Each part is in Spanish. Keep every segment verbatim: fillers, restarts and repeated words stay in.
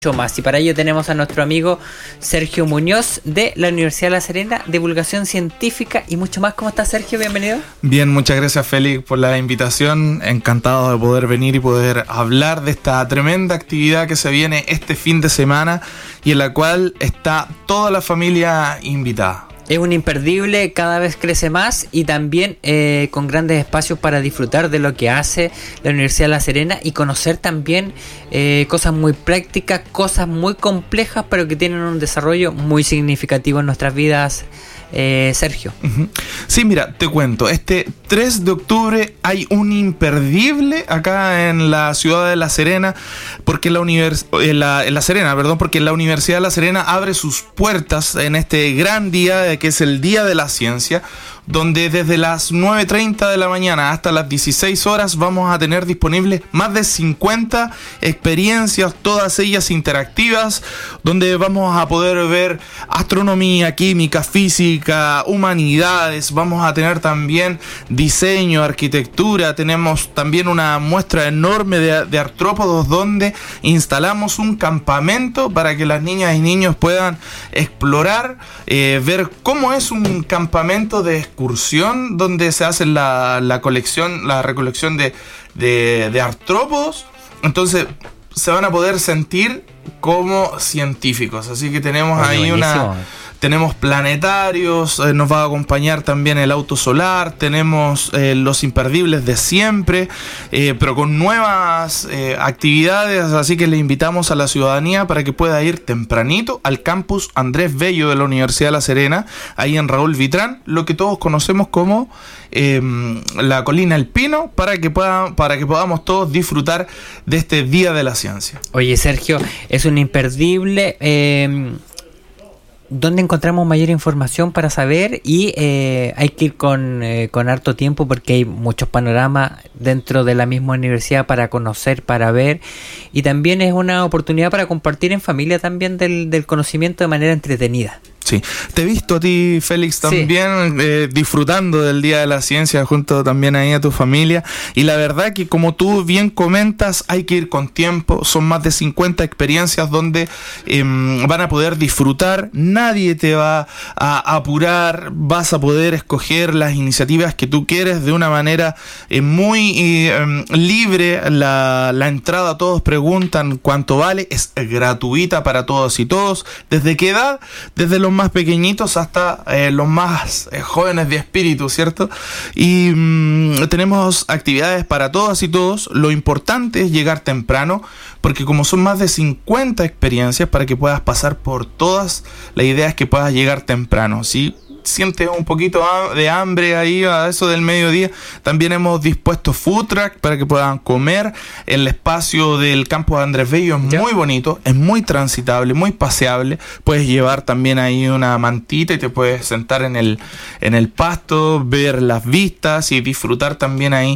más. Y para ello tenemos a nuestro amigo Sergio Muñoz de la Universidad de La Serena, divulgación científica y mucho más. ¿Cómo estás, Sergio? Bienvenido. Bien, muchas gracias, Félix, por la invitación. Encantado de poder venir y poder hablar de esta tremenda actividad que se viene este fin de semana y en la cual está toda la familia invitada. Es un imperdible, cada vez crece más y también eh, con grandes espacios para disfrutar de lo que hace la Universidad de La Serena y conocer también eh, cosas muy prácticas, cosas muy complejas, pero que tienen un desarrollo muy significativo en nuestras vidas. Eh, Sergio. Uh-huh. Sí, mira, te cuento, este tres de octubre hay un imperdible acá en la ciudad de La Serena, porque la, univers- en la, en la Serena, perdón, porque la Universidad de La Serena abre sus puertas en este gran día que es el Día de la Ciencia, donde desde las nueve treinta de la mañana hasta las dieciséis horas vamos a tener disponibles más de cincuenta experiencias, todas ellas interactivas, donde vamos a poder ver astronomía, química, física, humanidades, vamos a tener también diseño, arquitectura, tenemos también una muestra enorme de, de artrópodos donde instalamos un campamento para que las niñas y niños puedan explorar, eh, ver cómo es un campamento de excursión donde se hace la, la colección, la recolección de, de, de artrópodos. Entonces se van a poder sentir como científicos. Así que tenemos Oye, ahí buenísimo. una... Tenemos planetarios, eh, nos va a acompañar también el auto solar, tenemos eh, los imperdibles de siempre, eh, pero con nuevas eh, actividades, así que le invitamos a la ciudadanía para que pueda ir tempranito al campus Andrés Bello de la Universidad de La Serena, ahí en Raúl Vitrán, lo que todos conocemos como eh, la Colina El Pino, para que puedan, para que podamos todos disfrutar de este Día de la Ciencia. Oye, Sergio, es un imperdible... Eh... ¿Dónde encontramos mayor información para saber? Y eh, hay que ir con, eh, con harto tiempo porque hay muchos panoramas dentro de la misma universidad para conocer, para ver. Y también es una oportunidad para compartir en familia también del, del conocimiento de manera entretenida. Sí, te he visto a ti, Félix, también sí. eh, disfrutando del Día de la Ciencia junto también ahí a tu familia, y la verdad que como tú bien comentas, hay que ir con tiempo, son más de cincuenta experiencias donde eh, van a poder disfrutar, nadie te va a apurar, vas a poder escoger las iniciativas que tú quieres de una manera eh, muy eh, libre, la, la entrada todos preguntan cuánto vale, es gratuita para todos y todos, ¿desde qué edad? Desde los más pequeñitos hasta eh, los más eh, jóvenes de espíritu, ¿cierto? Y mmm, tenemos actividades para todas y todos. Lo importante es llegar temprano, porque como son más de cincuenta experiencias, para que puedas pasar por todas, la idea es que puedas llegar temprano, ¿sí? Sientes un poquito de hambre ahí a eso del mediodía, también hemos dispuesto food truck para que puedan comer. El espacio del campus de Andrés Bello es muy bonito, es muy transitable, muy paseable. Puedes llevar también ahí una mantita y te puedes sentar en el, en el pasto, ver las vistas y disfrutar también ahí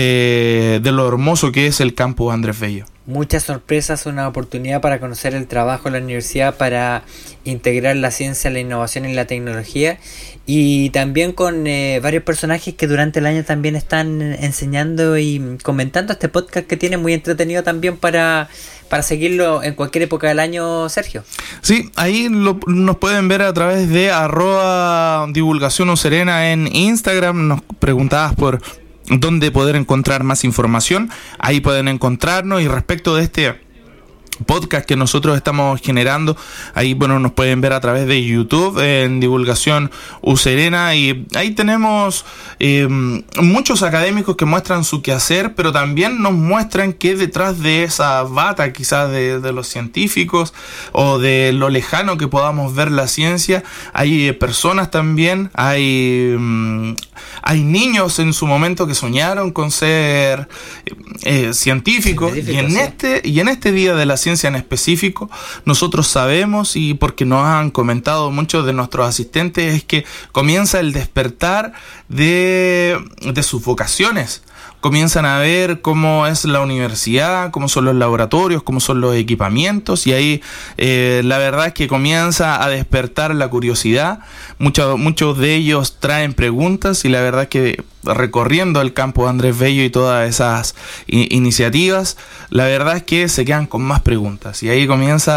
de, de lo hermoso que es el campus de Andrés Bello. Muchas sorpresas, una oportunidad para conocer el trabajo de la universidad, para integrar la ciencia, la innovación y la tecnología, y también con eh, varios personajes que durante el año también están enseñando y comentando este podcast que tiene muy entretenido también para, para seguirlo en cualquier época del año, Sergio. Sí, ahí lo, nos pueden ver a través de arroba divulgación Serena en Instagram. Nos preguntabas por dónde poder encontrar más información, ahí pueden encontrarnos. Y respecto de este podcast que nosotros estamos generando, ahí bueno nos pueden ver a través de YouTube en Divulgación U Serena, y ahí tenemos eh, muchos académicos que muestran su quehacer, pero también nos muestran que detrás de esa bata quizás de, de los científicos o de lo lejano que podamos ver la ciencia, hay personas también, hay, um, hay niños en su momento que soñaron con ser eh, científicos, y en, sí. este, y en este Día de la Ciencia en específico, nosotros sabemos, y porque nos han comentado muchos de nuestros asistentes, es que comienza el despertar de, de sus vocaciones. comienzan a ver cómo es la universidad, cómo son los laboratorios, cómo son los equipamientos, y ahí eh, la verdad es que comienza a despertar la curiosidad. Muchos, muchos de ellos traen preguntas, y la verdad es que recorriendo el campo de Andrés Bello y todas esas i- iniciativas, la verdad es que se quedan con más preguntas, y ahí comienza